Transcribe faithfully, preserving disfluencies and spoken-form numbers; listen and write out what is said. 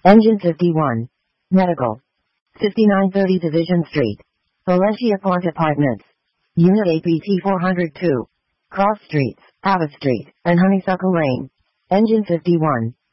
Engine fifty-one. Medical. fifty-nine thirty Division Street. Valencia Point Apartments. Unit A P T four oh two. Cross Streets, Abbott Street, and Honeysuckle Lane. Engine fifty-one.